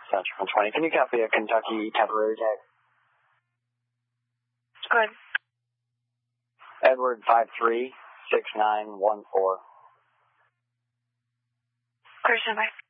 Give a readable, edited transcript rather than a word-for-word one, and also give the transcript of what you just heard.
Central 120. Can you copy a Kentucky temporary tag? Good. Edward 536914. Christian, bye.